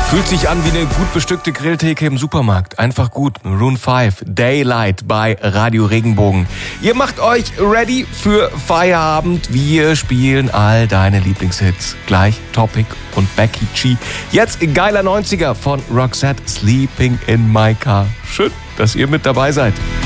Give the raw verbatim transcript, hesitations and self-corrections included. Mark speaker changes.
Speaker 1: Fühlt sich an wie eine gut bestückte Grilltheke im Supermarkt. Einfach gut. Maroon fünf, Daylight bei Radio Regenbogen. Ihr macht euch ready für Feierabend. Wir spielen all deine Lieblingshits. Gleich Topic und Becky G. Jetzt geiler neunziger von Roxette, Sleeping in My Car. Schön, dass ihr mit dabei seid.